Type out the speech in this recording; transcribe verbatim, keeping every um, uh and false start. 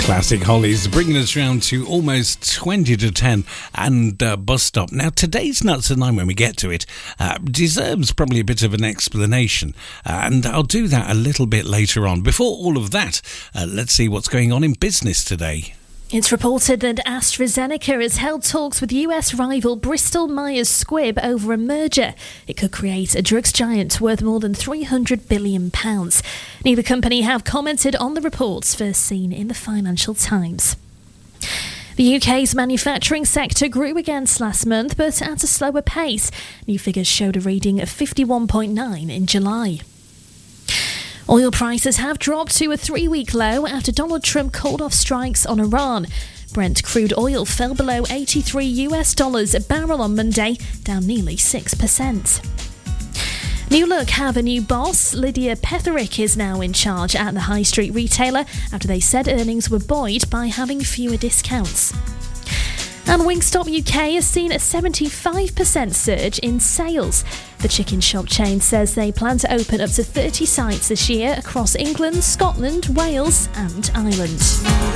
Classic Hollies, bringing us round to almost twenty to ten and uh, Bus Stop. Now, today's Nuts and Nine, when we get to it, uh, deserves probably a bit of an explanation, uh, and I'll do that a little bit later on. Before all of that, uh, let's see what's going on in business today. It's reported that AstraZeneca has held talks with U S rival Bristol Myers Squibb over a merger. It could create a drugs giant worth more than three hundred billion pounds. Neither company have commented on the reports first seen in the Financial Times. The U K's manufacturing sector grew against last month, but at a slower pace. New figures showed a reading of fifty-one point nine in July. Oil prices have dropped to a three-week low after Donald Trump called off strikes on Iran. Brent crude oil fell below eighty-three US dollars a barrel on Monday, down nearly six percent. New Look have a new boss. Lydia Petherick is now in charge at the high street retailer after they said earnings were buoyed by having fewer discounts. And Wingstop U K has seen a seventy-five percent surge in sales. The chicken shop chain says they plan to open up to thirty sites this year across England, Scotland, Wales and Ireland.